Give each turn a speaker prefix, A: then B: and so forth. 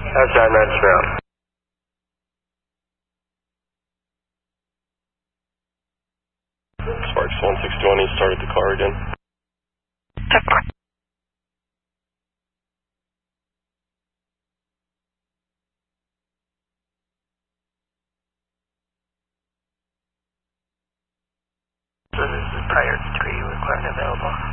A: Outside Mansfield.
B: Sparks 1620, started the car again.
A: So this is prior to 3 with Clark available.